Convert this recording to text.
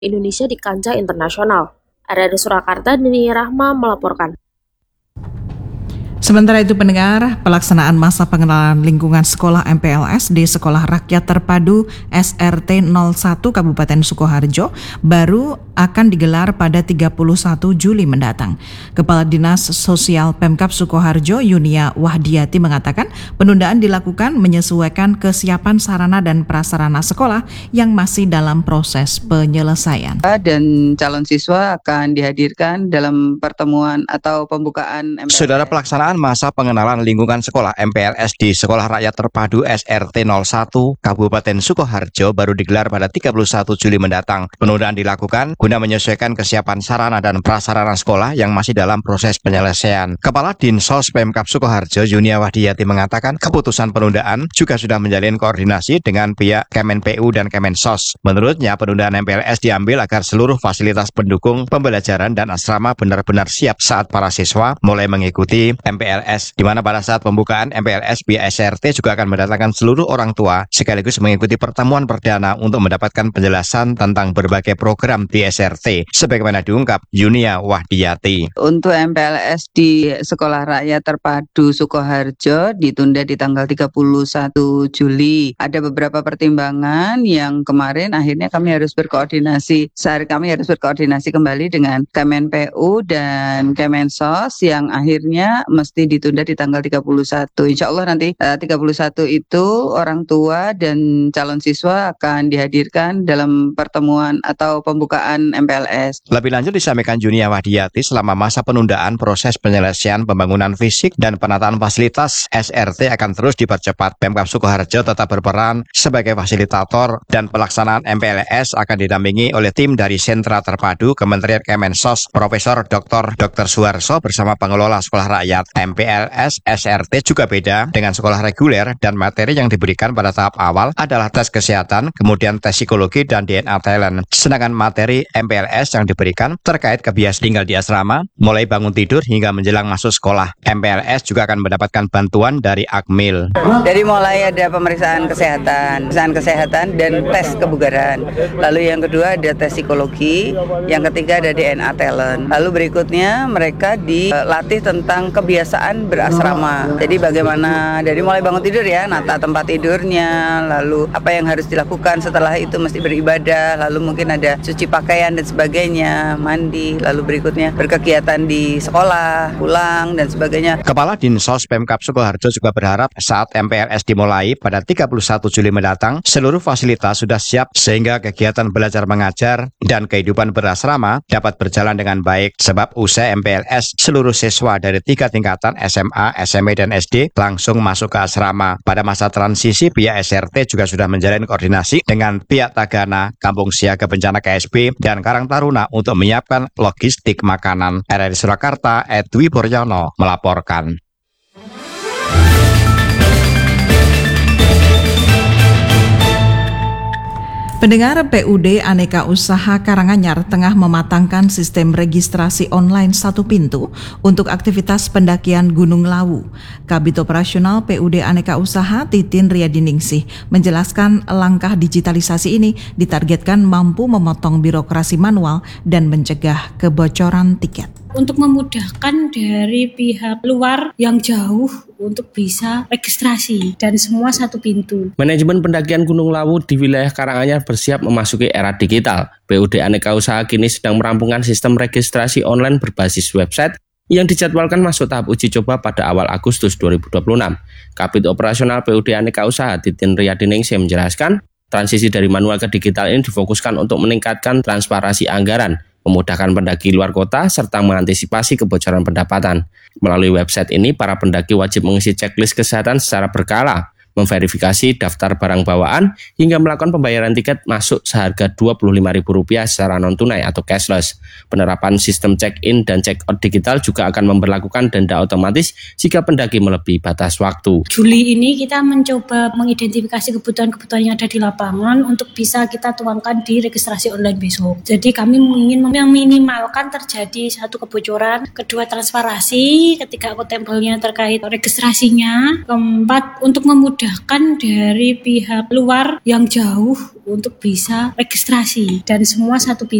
Indonesia di kancah internasional. RRI Surakarta, Dini Rahma melaporkan. Sementara itu pendengar, pelaksanaan masa pengenalan lingkungan sekolah MPLS di Sekolah Rakyat Terpadu SRT 01 Kabupaten Sukoharjo baru akan digelar pada 31 Juli mendatang. Kepala Dinas Sosial Pemkab Sukoharjo Yunia Wahdiati mengatakan penundaan dilakukan menyesuaikan kesiapan sarana dan prasarana sekolah yang masih dalam proses penyelesaian. Dan calon siswa akan dihadirkan dalam pertemuan atau pembukaan MPLS. Saudara, pelaksanaan masa pengenalan lingkungan sekolah MPLS di Sekolah Rakyat Terpadu SRT 01 Kabupaten Sukoharjo baru digelar pada 31 Juli mendatang. Penundaan dilakukan guna menyesuaikan kesiapan sarana dan prasarana sekolah yang masih dalam proses penyelesaian. Kepala Dinsos Pemkab Sukoharjo Yunia Wahdiati mengatakan keputusan penundaan juga sudah menjalin koordinasi dengan pihak Kemenpu dan Kemensos. Menurutnya penundaan MPLS diambil agar seluruh fasilitas pendukung pembelajaran dan asrama benar-benar siap saat para siswa mulai mengikuti MPLS, di mana pada saat pembukaan MPLS pihak SRT juga akan mendatangkan seluruh orang tua sekaligus mengikuti pertemuan perdana untuk mendapatkan penjelasan tentang berbagai program di SRT, sebagaimana diungkap Yunia Wahdiati. Untuk MPLS di Sekolah Rakyat Terpadu Sukoharjo ditunda di tanggal 31 Juli. Ada beberapa pertimbangan yang kemarin akhirnya kami harus berkoordinasi kembali dengan Kemenpu dan Kemensos yang akhirnya mesti ditunda di tanggal 31. Insya Allah nanti 31 itu orang tua dan calon siswa akan dihadirkan dalam pertemuan atau pembukaan MPLS. Lebih lanjut disampaikan Yunia Wahdiati, selama masa penundaan proses penyelesaian pembangunan fisik dan penataan fasilitas SRT akan terus dipercepat. Pemkab Sukoharjo tetap berperan sebagai fasilitator dan pelaksanaan MPLS akan didampingi oleh tim dari Sentra Terpadu Kementerian Kemensos Profesor Dr. Suharso bersama pengelola sekolah rakyat. MPLS SRT juga beda dengan sekolah reguler dan materi yang diberikan pada tahap awal adalah tes kesehatan, kemudian tes psikologi dan DNA talent. Sedangkan materi MPLS yang diberikan terkait kebiasaan tinggal di asrama, mulai bangun tidur hingga menjelang masuk sekolah. MPLS juga akan mendapatkan bantuan dari Akmil. Dari mulai ada pemeriksaan kesehatan dan tes kebugaran. Lalu yang kedua ada tes psikologi, yang ketiga ada DNA talent. Lalu berikutnya mereka dilatih tentang kebiasaan berasrama. Jadi bagaimana dari mulai bangun tidur ya, nata tempat tidurnya, lalu apa yang harus dilakukan setelah itu mesti beribadah, lalu mungkin ada cuci pakaian dan sebagainya, mandi, lalu berikutnya berkegiatan di sekolah, pulang dan sebagainya. Kepala Dinsos Pemkab Sukoharjo juga berharap saat MPLS dimulai pada 31 Juli mendatang, seluruh fasilitas sudah siap sehingga kegiatan belajar mengajar dan kehidupan berasrama dapat berjalan dengan baik. Sebab usai MPLS, seluruh siswa dari 3 tingkatan SMA, SMA, dan SD langsung masuk ke asrama. Pada masa transisi, pihak SRT juga sudah menjalin koordinasi dengan pihak Tagana, Kampung Siaga Bencana KSB, dan Karang Taruna untuk menyiapkan logistik makanan. RRI Surakarta, Edwi Boryono melaporkan. Pendengar, PUD Aneka Usaha Karanganyar tengah mematangkan sistem registrasi online satu pintu untuk aktivitas pendakian Gunung Lawu. Kabid Operasional PUD Aneka Usaha Titin Riyadiningsih menjelaskan langkah digitalisasi ini ditargetkan mampu memotong birokrasi manual dan mencegah kebocoran tiket. Untuk memudahkan dari pihak luar yang jauh untuk bisa registrasi dan semua satu pintu. Manajemen pendakian Gunung Lawu di wilayah Karanganyar bersiap memasuki era digital. PUD Aneka Usaha kini sedang merampungkan sistem registrasi online berbasis website yang dijadwalkan masuk tahap uji coba pada awal Agustus 2026. Kabid Operasional PUD Aneka Usaha Titin Riyadiningsih menjelaskan, transisi dari manual ke digital ini difokuskan untuk meningkatkan transparansi anggaran, memudahkan pendaki luar kota, serta mengantisipasi kebocoran pendapatan. Melalui website ini, para pendaki wajib mengisi checklist kesehatan secara berkala, memverifikasi daftar barang bawaan, hingga melakukan pembayaran tiket masuk seharga Rp25.000 secara non-tunai atau cashless. Penerapan sistem check-in dan check-out digital juga akan memberlakukan denda otomatis jika pendaki melebihi batas waktu. Juli ini kita mencoba mengidentifikasi kebutuhan-kebutuhan yang ada di lapangan untuk bisa kita tuangkan di registrasi online besok. Jadi kami ingin meminimalkan terjadi satu kebocoran, kedua transparansi, ketiga akuntabelnya terkait registrasinya, keempat untuk memudahkan memudahkan dari pihak luar yang jauh untuk bisa registrasi dan semua satu pintu.